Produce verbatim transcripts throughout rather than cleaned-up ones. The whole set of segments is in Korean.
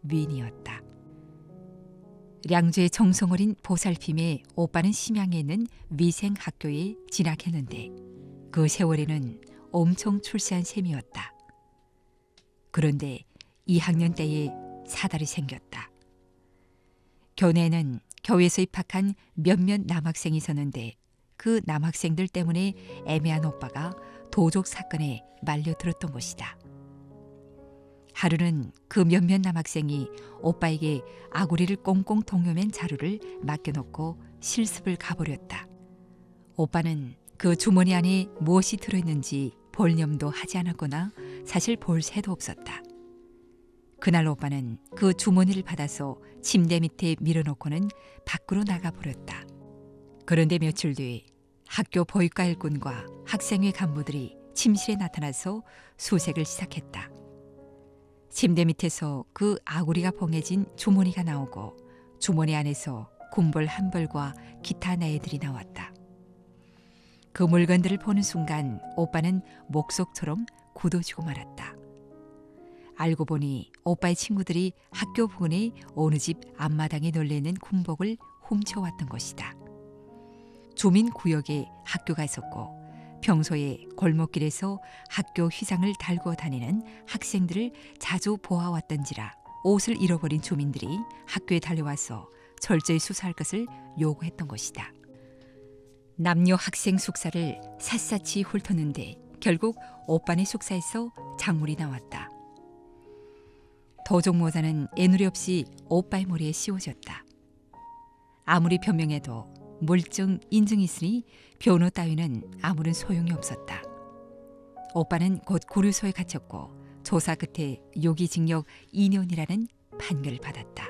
위인이었다. 량주의 정성어린 보살핌에 오빠는 심양에 있는 위생학교에 진학했는데 그 세월에는 엄청 출세한 셈이었다. 그런데 이 학년 때에 사달이 생겼다. 교내에는 교회에서 입학한 몇몇 남학생이 있었는데 그 남학생들 때문에 애매한 오빠가 도적 사건에 말려들었던 것이다. 하루는 그 몇몇 남학생이 오빠에게 아구리를 꽁꽁 동여맨 자루를 맡겨놓고 실습을 가버렸다. 오빠는 그 주머니 안에 무엇이 들어있는지 볼 념도 하지 않았거나 사실 볼 새도 없었다. 그날 오빠는 그 주머니를 받아서 침대 밑에 밀어놓고는 밖으로 나가버렸다. 그런데 며칠 뒤 학교 보육과 일꾼과 학생회 간부들이 침실에 나타나서 수색을 시작했다. 침대 밑에서 그 아구리가 봉해진 주머니가 나오고 주머니 안에서 군벌 한 벌과 기타 내애들이 나왔다. 그 물건들을 보는 순간 오빠는 목속처럼 굳어지고 말았다. 알고 보니 오빠의 친구들이 학교 부근의 어느 집 앞마당에 널려있는 군복을 훔쳐왔던 것이다. 주민구역에 학교가 있었고 평소에 골목길에서 학교 휘장을 달고 다니는 학생들을 자주 보아왔던지라 옷을 잃어버린 주민들이 학교에 달려와서 철저히 수사할 것을 요구했던 것이다. 남녀 학생 숙사를 샅샅이 훑었는데 결국 오빠네 숙사에서 작물이 나왔다. 도적 모자는 애누리 없이 오빠의 머리에 씌워졌다. 아무리 변명해도 물증 인증이 있으니 변호 따위는 아무런 소용이 없었다. 오빠는 곧 구류소에 갇혔고 조사 끝에 유기징역 이 년이라는 판결을 받았다.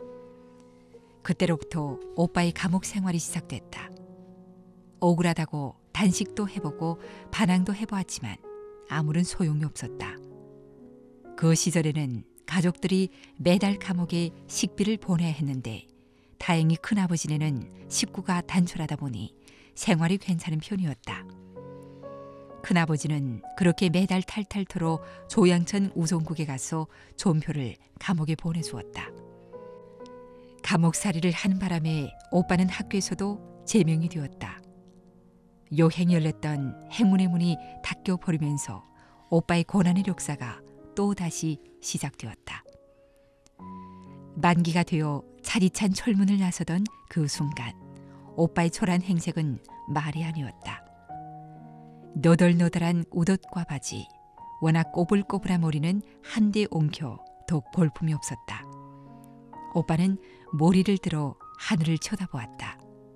그때로부터 오빠의 감옥 생활이 시작됐다. 억울하다고 단식도 해보고 반항도 해보았지만 아무런 소용이 없었다. 그 시절에는 가족들이 매달 감옥에 식비를 보내야 했는데 다행히 큰아버지네는 식구가 단촐하다 보니 생활이 괜찮은 편이었다. 큰아버지는 그렇게 매달 탈탈터로 조양천 우종국에 가서 존표를 감옥에 보내주었다. 감옥살이를 하는 바람에 오빠는 학교에서도 제명이 되었다. 요행이 열렸던 행운의 문이 닫혀버리면서 오빠의 고난의 역사가 또다시 시작되었다. 만기가 되어 차디찬 철문을 나서던 그 순간 오빠의 초라한 행색은 말이 아니었다. 너덜너덜한 웃옷과 바지, 워낙 꼬불꼬불한 머리는 한데 엉켜 더욱 볼품이 없었다. 오빠는 머리를 들어 하늘을 쳐다보았다.